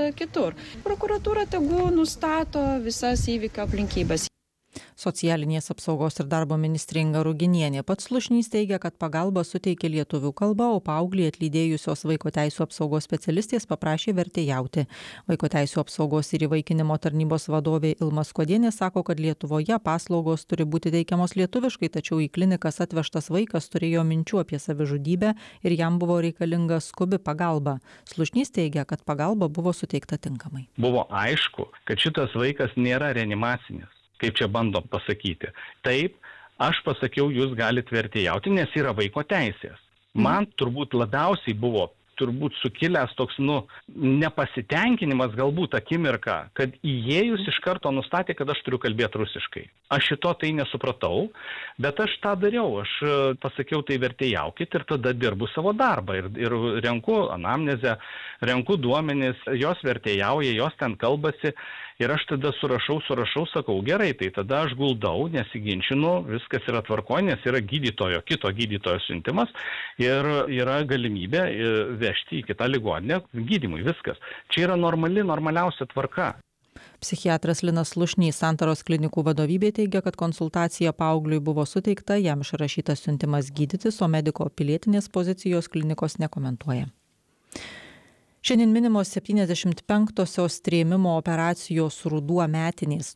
kitur. Prokuratūra tegu nustato visas įvykio aplinkybes. Socialinės apsaugos ir darbo ministrė Inga Ruginienė. Pats Slušnys teigia, kad pagalbą suteikė lietuvių kalba, o paauglį atlydėjusios vaiko teisių apsaugos specialistės paprašė vertėjauti. Vaiko teisių apsaugos ir įvaikinimo tarnybos vadovė Ilma Skuodienė sako, kad Lietuvoje paslaugos turi būti teikiamos lietuviškai, tačiau į klinikas atvežtas vaikas turėjo minčių apie savižudybę ir jam buvo reikalinga skubi pagalba. Slušnys teigia, kad pagalba buvo suteikta tinkamai. Buvo aišku, kad šitas vaikas nėra reanimacinis, kaip čia bandom pasakyti. Taip, aš pasakiau, jūs galite vertėjauti, nes yra vaiko teisės. Man turbūt labiausiai buvo sukilęs toks, nepasitenkinimas galbūt akimirką, kad įėjus iš karto nustatė, kad aš turiu kalbėti rusiškai. Aš šito tai nesupratau, bet aš tą dariau. Aš pasakiau, tai vertėjaukit ir tada dirbu savo darbą. Ir renku anamnezę, renku duomenis, jos vertėjauja, jos ten kalbasi. Ir aš tada surašau, sakau, gerai, tai tada aš guldau, nesiginčinu, viskas yra tvarkoje, nes yra kito gydytojo siuntimas ir yra galimybė vežti į kitą ligoninę gydymui, viskas. Čia yra normaliausia tvarka. Psichiatras Linas Slušnys Santaros klinikų vadovybė teigia, kad konsultacija paaugliui buvo suteikta, jam išrašytas siuntimas gydytis, o mediko pilietinės pozicijos klinikos nekomentuoja. Šiandien minimos 75-osios trėmimo operacijos Ruduo metinės.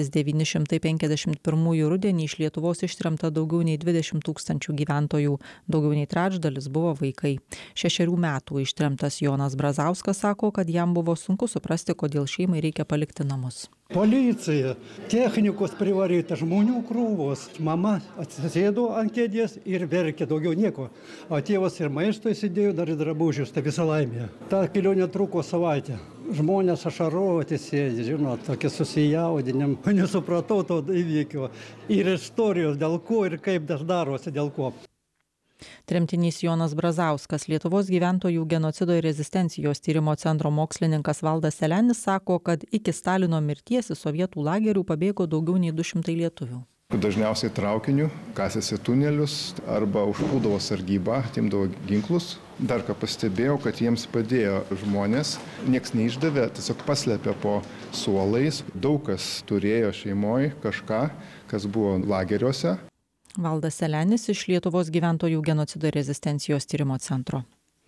1951 rudenį iš Lietuvos ištremta daugiau nei 20 000 gyventojų, daugiau nei trečdalis buvo vaikai. 6 metų ištremtas Jonas Brazauskas sako, kad jam buvo sunku suprasti, kodėl šeimai reikia palikti namus. Policija, technikos privaryta, žmonių krūvos. Mama atsisėdo ant kėdės ir verkė, daugiau nieko. O tėvas ir maisto įsidėjo, dar ir drabužius, tai visa laimė. Ta kelionė truko savaitę. Žmonės ašaruoti sėdi, žinot, tokie susijaudinim. Nesupratau to įvykio ir istorijos, dėl ko ir kaip tas darosi, dėl ko. Tremtinys Jonas Brazauskas, Lietuvos gyventojų genocido ir rezistencijos tyrimo centro mokslininkas Valdas Selenis sako, kad iki Stalino mirties į sovietų lagerių pabėgo daugiau nei 200 lietuvių. Dažniausiai traukiniu, kasėsi tunelius arba užpuldavo sargybą, atimdavo ginklus. Dar ką pastebėjau, kad jiems padėjo žmonės, nieks neišdavė, tiesiog paslėpė po suolais. Daug kas turėjo šeimoje kažką, kas buvo lageriuose. Valdas Selenis iš Lietuvos gyventojų genocido ir rezistencijos tyrimo centro.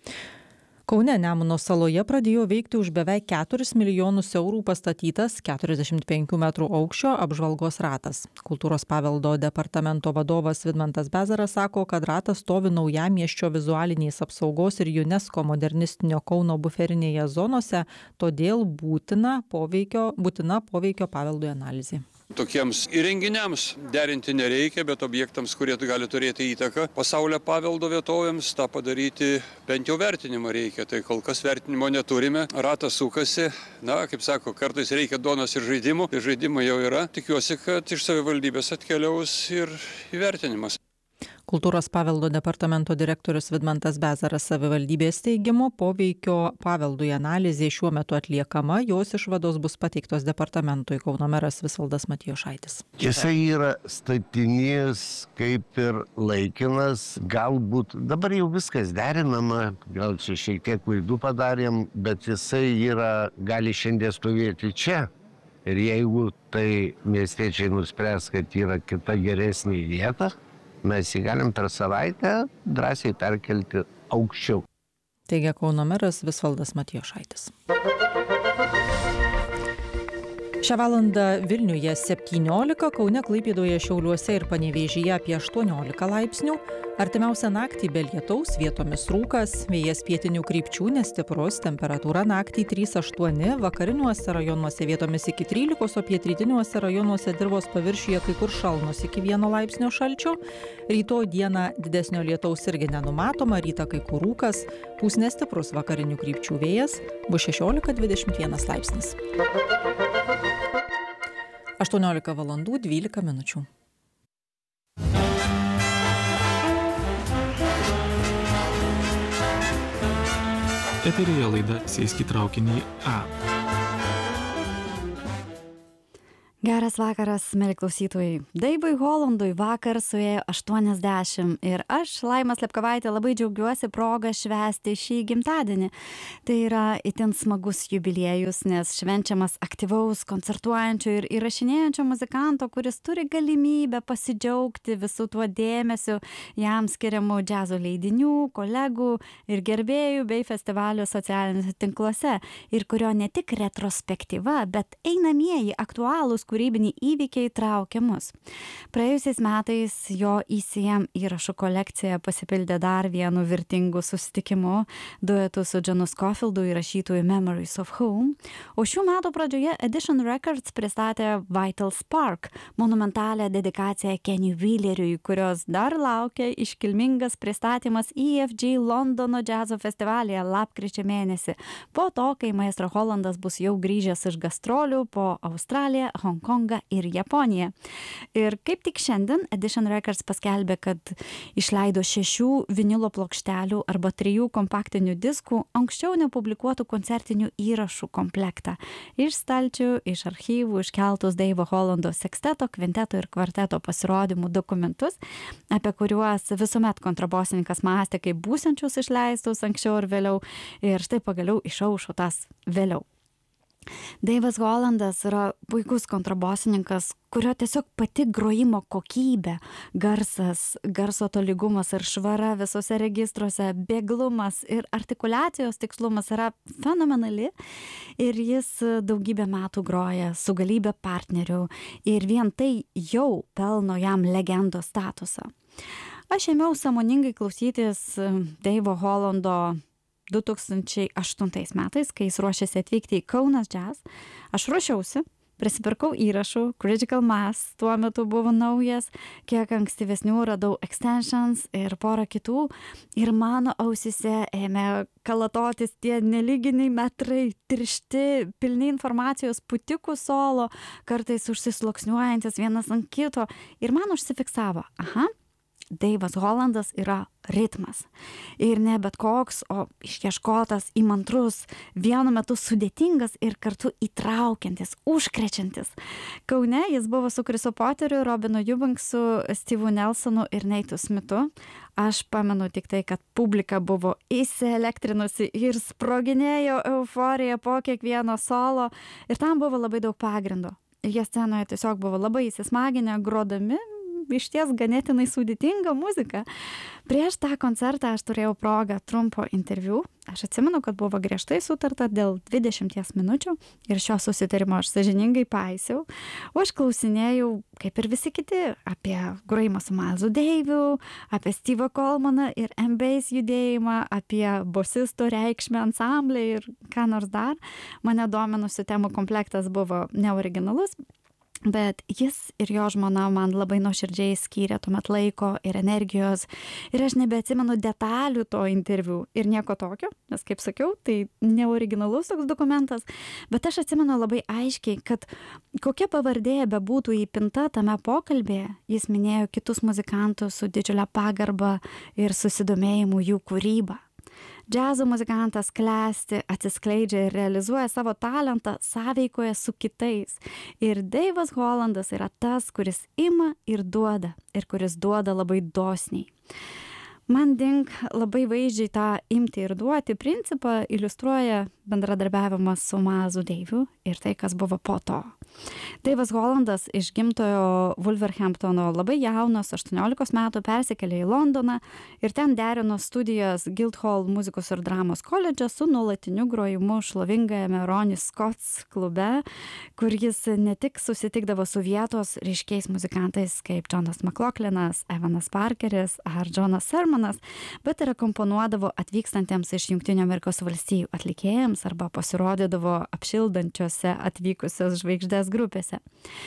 Kaune Nemuno saloje pradėjo veikti už beveik 4 milijonus eurų pastatytas 45 metrų aukščio apžvalgos ratas. Kultūros paveldo departamento vadovas Vidmantas Bezaras sako, kad ratas stovi naujamiesčio vizualinės apsaugos ir UNESCO modernistinio Kauno buferinėje zonose, todėl būtina poveikio paveldui analizė. Tokiems įrenginiams derinti nereikia, bet objektams, kurie gali turėti įtaką pasaulio paveldo vietovėms, tą padaryti bent jau vertinimą reikia. Tai kol kas vertinimo neturime, ratas sukasi, kaip sako, kartais reikia duonos ir žaidimų, tai žaidimų jau yra. Tikiuosi, kad iš savivaldybės atkeliaus ir įvertinimas. Kultūros paveldo departamento direktorius Vidmantas Bezaras savivaldybės teigimu, poveikio paveldui analizė šiuo metu atliekama, jos išvados bus pateiktos departamentui, Kauno meras Visvaldas Matijošaitis. Jisai yra statinys kaip ir laikinas, galbūt dabar jau viskas derinama, gal čia šiek tiek klaidų padarėm, bet jisai gali šiandien stovėti čia. Ir jeigu tai miestiečiai nuspręs, kad yra kita geresnė vieta, mes jį galim per savaitę drąsiai perkelti aukščiau. Teigia Kauno meras Visvaldas Matijošaitis. Šią valandą Vilniuje 17, Kaune, Klaipėdoje, Šiauliuose ir Panevėžyje apie 18 laipsnių. Artimiausią naktį be lietaus, vietomis rūkas, vėjas pietinių krypčių nestiprus, temperatūra naktį 3-8, vakariniuose rajonuose vietomis iki 13, o pietrytiniuose rajonuose dirvos paviršiuje kai kur šalnos iki 1 laipsnio šalčio. Rytoj dieną didesnio lietaus irgi nenumatoma, rytą kai kur rūkas, pūs nestiprus vakarinių krypčių vėjas, bus 16-21 laipsnis. 18 valandų 12 minučių. Eteryje laida Sėsk į traukinį A. Geras vakaras, mėly klausytojai. Daivui Holandui vakar suėjo 80 ir aš, Laima Slepkovaitė, labai džiaugiuosi progą švęsti šį gimtadienį. Tai yra itin smagus jubiliejus, nes švenčiamas aktyvaus, koncertuojančio ir įrašinėjančio muzikanto, kuris turi galimybę pasidžiaugti visų tuo dėmesiu jam skiriamų džiazo leidinių, kolegų ir gerbėjų bei festivalių socialiniuose tinkluose ir kurio ne tik retrospektyva, bet einamieji aktualūs kūrybiniai įvykiai traukia mus. Praėjusiais metais jo ECM įrašų kolekcija pasipildė dar vienu vertingu susitikimu, duetu su Johnu Scofieldu įrašytų Memories of Home, o šių metų pradžioje Edition Records pristatė Vital Spark, monumentalę dedikaciją Kenny Wheeleriui, kurios dar laukia iškilmingas pristatymas EFG Londono džiazo festivalyje lapkričio mėnesį, po to, kai maestro Holandas bus jau grįžęs iš gastrolių po Australiją, Honkongą ir Japoniją. Ir kaip tik šiandien Edition Records paskelbė, kad išleido 6 vinilo plokštelių arba 3 kompaktinių diskų anksčiau nepublikuotų koncertinių įrašų komplektą. Iš stalčių, iš archyvų iškeltus Daivo Holando seksteto, kvinteto ir kvarteto pasirodymų dokumentus, apie kuriuos visuomet kontrabosininkas mąstė kaip būsiančius išleistus anksčiau ir vėliau. Ir štai pagaliau išaušo tas vėliau. Daivas Holandas yra puikus kontrabosininkas, kurio tiesiog pati grojimo kokybė, garsas, garso tolygumas ir švara visose registruose, bėglumas ir artikuliacijos tikslumas yra fenomenali ir jis daugybę metų groja su galybė partnerių ir vien tai jau pelno jam legendos statusą. Aš ėmiau sąmoningai klausytis Daivo Holando 2008 metais, kai jis ruošėsi atvykti į Kaunas Jazz. Aš ruošiausi, prisipirkau įrašų, Critical Mass tuo metu buvo naujas, kiek ankstyvesnių radau Extensions ir porą kitų ir mano ausise ėmė kalatotis tie nelyginiai metrai, tiršti, pilni informacijos putikų solo, kartais užsisluoksniuojantis vienas ant kito ir man užsifiksavo, Daivas Holandas yra ritmas. Ir ne bet koks, o išieškotas, įmantrus, vienu metu sudėtingas ir kartu įtraukiantis, užkrečiantis. Kaune jis buvo su Chrisu Potteriu, Robinu Eubanksu, Steve'u Nelsonu ir Nate'u Smithu. Aš pamenu tik tai, kad publika buvo įsielektrinusi ir sproginėjo euforija po kiekvieno solo ir tam buvo labai daug pagrindo. Jie scenoje tiesiog buvo labai įsismaginę, grodami išties ganėtinai sudėtinga muzika. Prieš tą koncertą aš turėjau progą trumpo interviu. Aš atsimenu, kad buvo griežtai sutarta dėl 20 minučių ir šio susitarimo aš sąžiningai paisiau. O aš klausinėjau, kaip ir visi kiti, apie grojimą su Milesu Daviu, apie Steve'ą Colemaną ir M-Bass judėjimą, apie bosisto reikšmę ansamblį ir ką nors dar. Mane dominusių temų komplektas buvo neoriginalus, bet jis ir jo žmona man labai nuoširdžiai skyrė tuomet laiko ir energijos ir aš nebeatsimenu detalių to interviu ir nieko tokio, nes kaip sakiau, tai neoriginalus toks dokumentas, bet aš atsimenu labai aiškiai, kad kokia pavardė bebūtų įpinta tame pokalbėje, jis minėjo kitus muzikantus su didžiulė pagarba ir susidomėjimu jų kūryba. Džiazo muzikantas klesti, atsiskleidžia ir realizuoja savo talentą sąveikoje su kitais. Ir Daivas Holandas yra tas, kuris ima ir duoda, ir kuris duoda labai dosniai. Man labai vaizdžiai tą imti ir duoti principą iliustruoja bendradarbiavimas su Milesu Daviu ir tai, kas buvo po to. Daivas Holandas iš gimtojo Wolverhamptono labai jaunas, 18 metų persikėlė į Londoną ir ten derino studijas Guildhall muzikos ir dramos koledže su nuolatiniu grojimu šlovingajame Ronnie Scott's klube, kur jis ne tik susitikdavo su vietos ryškiais muzikantais kaip Jonas McLaughlinas, Evanas Parkeris ar Jonas Sermonas, bet ir akomponuodavo atvykstantiems iš Jungtinių Amerikos valstijų atlikėjams arba pasirodydavo apšildančiose atvykusios žvaigždės grupėse.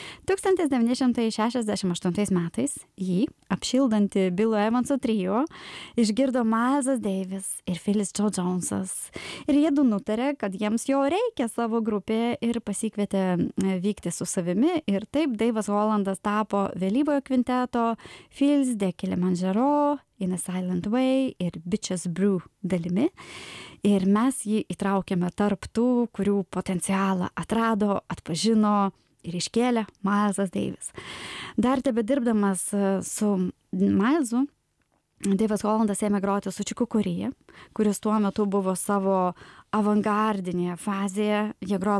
1968 metais jį, apšildantį Billo Evanso trio, išgirdo Milesas Davis ir Phyllis Joe Jonesas. Ir jie du nutarė, kad jiems jo reikia savo grupėje ir pasikvietė vykti su savimi. Ir taip Daivas Holandas tapo vėlyvojo kvinteto Fields de Kilimanjaro, In a Silent Way ir Bitches Brew dalimi. Ir mes jį įtraukėme tarp tų, kurių potencialą atrado, atpažino ir iškėlė Milesas Davis. Dar tebedirbdamas su Milesu, Davis Hollandas ėmė groti su Chick Corea, kuris tuo metu buvo savo avangardinėje fazėje. Jie grojo